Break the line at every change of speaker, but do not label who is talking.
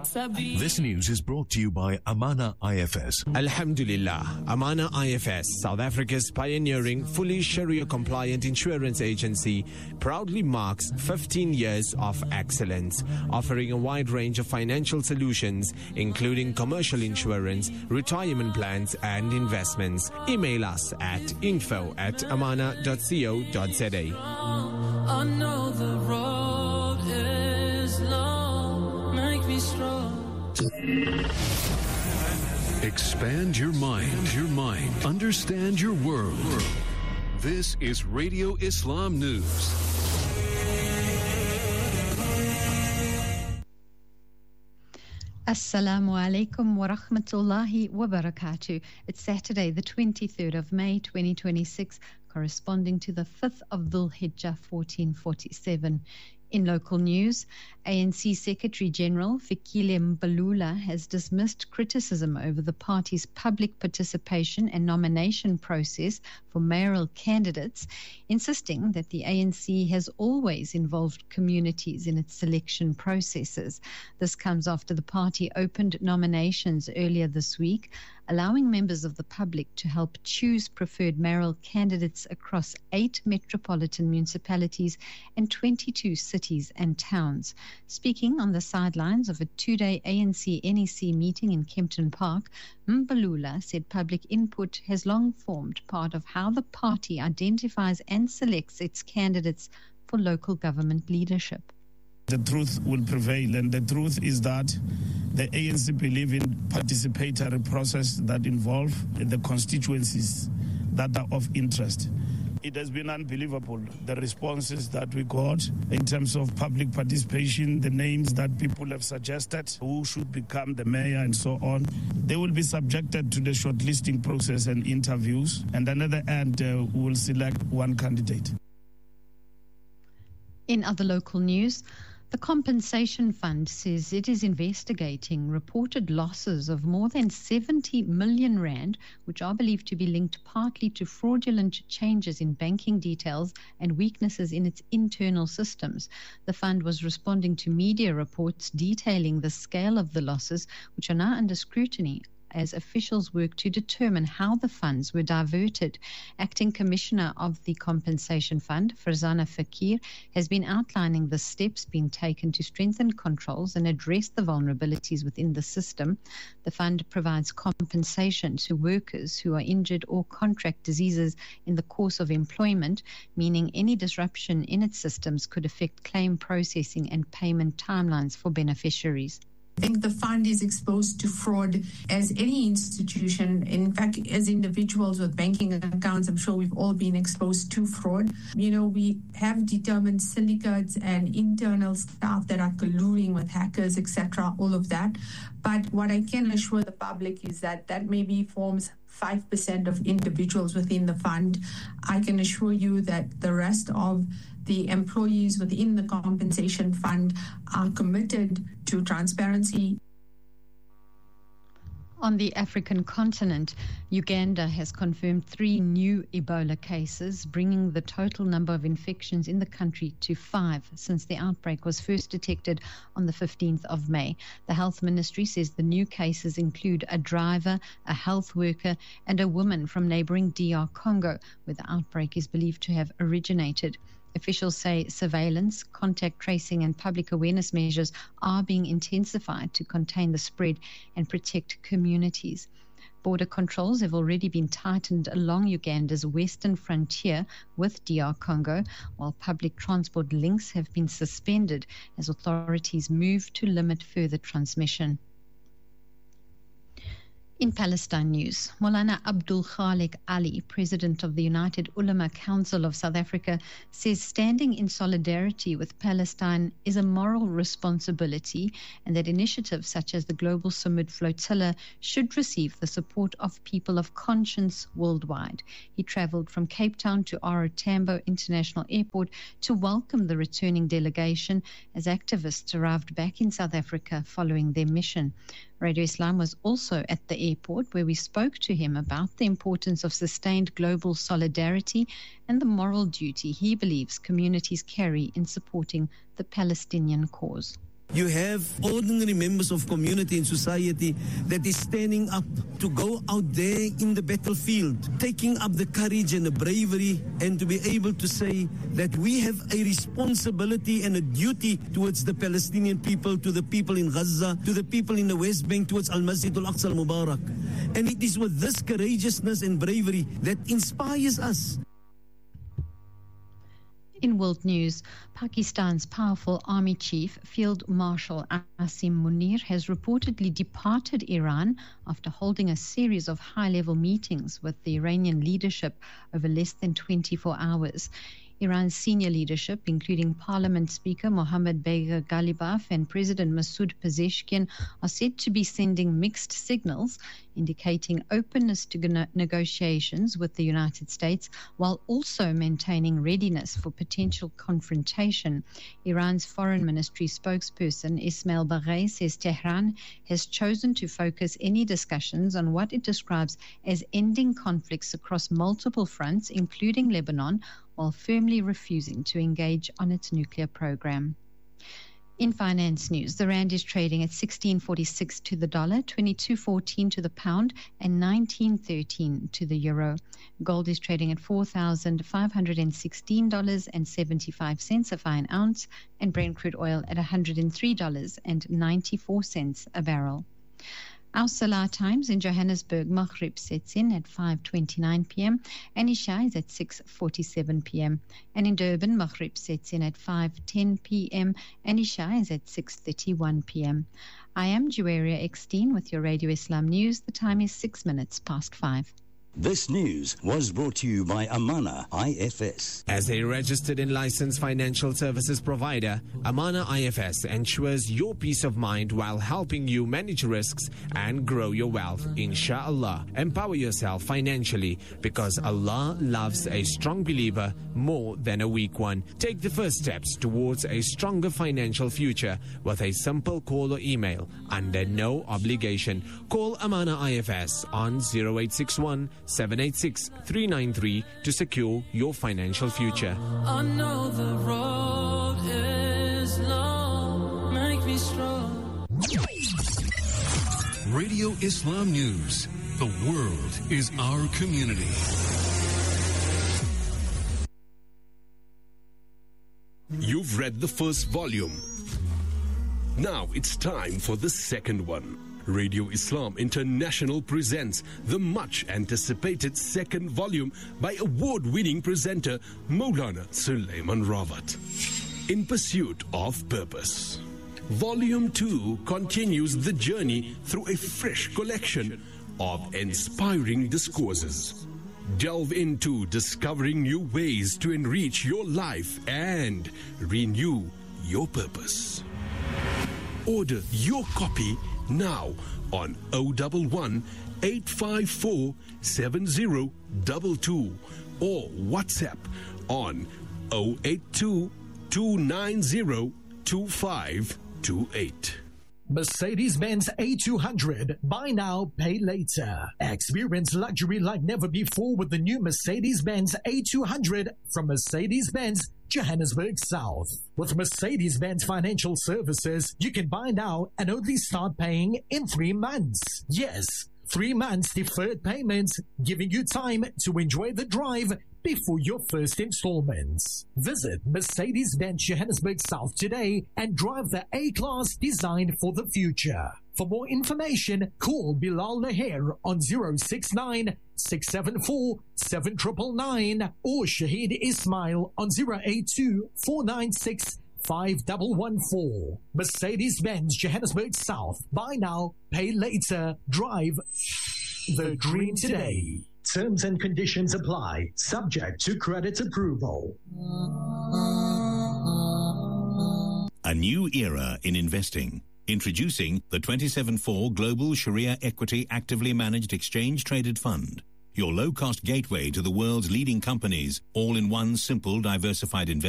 This news is brought to you by Amana IFS.
Alhamdulillah, Amana IFS, South Africa's pioneering, fully Sharia-compliant insurance agency, proudly marks 15 years of excellence, offering a wide range of financial solutions, including commercial insurance, retirement plans, and investments. Email us at info@amana.co.za.
I know the road is long, make me strong.
Expand your mind, understand your world. This is Radio Islam News.
Assalamu alaikum wa rahmatullahi wa barakatuh. It's Saturday, the 23rd of May 2026, corresponding to the 5th of Dhul Hijjah 1447. In local news, ANC Secretary-General Fikile Mbalula has dismissed criticism over the party's public participation and nomination process for mayoral candidates, insisting that the ANC has always involved communities in its selection processes. This comes after the party opened nominations earlier this week, allowing members of the public to help choose preferred mayoral candidates across 8 metropolitan municipalities and 22 cities and towns. Speaking on the sidelines of a 2-day ANC-NEC meeting in Kempton Park, Mbalula said public input has long formed part of how the party identifies and selects its candidates for local government leadership.
The truth will prevail, and the truth is that the ANC believe in participatory process that involve the constituencies that are of interest. It has been unbelievable, the responses that we got in terms of public participation, the names that people have suggested, who should become the mayor and so on. They will be subjected to the shortlisting process and interviews, and another end will select one candidate.
In other local news, the Compensation Fund says it is investigating reported losses of more than 70 million rand, which are believed to be linked partly to fraudulent changes in banking details and weaknesses in its internal systems. The fund was responding to media reports detailing the scale of the losses, which are now under scrutiny as officials work to determine how the funds were diverted. Acting Commissioner of the Compensation Fund, Farzana Fakir, has been outlining the steps being taken to strengthen controls and address the vulnerabilities within the system. The fund provides compensation to workers who are injured or contract diseases in the course of employment, meaning any disruption in its systems could affect claim processing and payment timelines for beneficiaries.
I think the fund is exposed to fraud as any institution. In fact, as individuals with banking accounts, I'm sure we've all been exposed to fraud. We have determined syndicates and internal staff that are colluding with hackers, etc., all of that. But what I can assure the public is that maybe forms 5% of individuals within the fund. I can assure you that the rest of the employees within the Compensation Fund are committed to transparency.
On the African continent, Uganda has confirmed 3 new Ebola cases, bringing the total number of infections in the country to 5 since the outbreak was first detected on the 15th of May. The Health Ministry says the new cases include a driver, a health worker, and a woman from neighboring DR Congo, where the outbreak is believed to have originated. Officials say surveillance, contact tracing, and public awareness measures are being intensified to contain the spread and protect communities. Border controls have already been tightened along Uganda's western frontier with DR Congo, while public transport links have been suspended as authorities move to limit further transmission. In Palestine news, Maulana Abdul Khalik Ali, President of the United Ulama Council of South Africa, says standing in solidarity with Palestine is a moral responsibility and that initiatives such as the Global Summit Flotilla should receive the support of people of conscience worldwide. He travelled from Cape Town to R. Tambo International Airport to welcome the returning delegation as activists arrived back in South Africa following their mission. Radio Islam was also at the airport where we spoke to him about the importance of sustained global solidarity and the moral duty he believes communities carry in supporting the Palestinian cause.
You have ordinary members of community and society that is standing up to go out there in the battlefield, taking up the courage and the bravery, and to be able to say that we have a responsibility and a duty towards the Palestinian people, to the people in Gaza, to the people in the West Bank, towards Al-Masjid Al-Aqsa Al-Mubarak. And it is with this courageousness and bravery that inspires us.
In world news, Pakistan's powerful army chief, Field Marshal Asim Munir, has reportedly departed Iran after holding a series of high-level meetings with the Iranian leadership over less than 24 hours. Iran's senior leadership, including Parliament Speaker Mohammad Bagher Ghalibaf and President Masoud Pezeshkian, are said to be sending mixed signals, indicating openness to negotiations with the United States, while also maintaining readiness for potential confrontation. Iran's Foreign Ministry spokesperson Ismail Baghai says Tehran has chosen to focus any discussions on what it describes as ending conflicts across multiple fronts, including Lebanon, while firmly refusing to engage on its nuclear program. In finance news, the rand is trading at 16.46 to the dollar, 22.14 to the pound, and 19.13 to the euro. Gold is trading at $4,516.75 a fine ounce, and Brent crude oil at $103.94 a barrel. Our Salah times in Johannesburg, Maghrib sets in at 5:29 p.m. and Isha is at 6:47 p.m. And in Durban, Maghrib sets in at 5:10 p.m. and Isha is at 6:31 p.m. I am Juwaria Eckstein with your Radio Islam News. The time is 6 minutes past 5.
This news was brought to you by Amana IFS.
As a registered and licensed financial services provider, Amana IFS ensures your peace of mind while helping you manage risks and grow your wealth. Inshallah, empower yourself financially because Allah loves a strong believer more than a weak one. Take the first steps towards a stronger financial future with a simple call or email under no obligation. Call Amana IFS on 0861 786-393 to secure your financial future.
I know the road is long, make me strong.
Radio Islam News. The world is our community.
You've read the first volume. Now it's time for the second one. Radio Islam International presents the much-anticipated second volume by award-winning presenter Maulana Sulaiman Rawat. In Pursuit of Purpose. Volume 2 continues the journey through a fresh collection of inspiring discourses. Delve into discovering new ways to enrich your life and renew your purpose. Order your copy now on 011 854 7022 or WhatsApp on 082 290 2528.
Mercedes-Benz A200. Buy now, pay later. Experience luxury like never before with the new Mercedes-Benz A200 from Mercedes-Benz Johannesburg South. With Mercedes-Benz Financial Services, you can buy now and only start paying in 3 months. Yes, 3 months deferred payments, giving you time to enjoy the drive before your first installments. Visit Mercedes-Benz Johannesburg South today and drive the A-Class designed for the future. For more information, call Bilal Laher on 069-674-7999 or Shahid Ismail on 082-496-5114. Mercedes-Benz Johannesburg South. Buy now, pay later, drive the dream today. Terms and conditions apply, subject to credit approval.
A new era in investing. Introducing the 27/4 Global Sharia Equity Actively Managed Exchange Traded Fund. Your low-cost gateway to the world's leading companies, all in one simple diversified investment.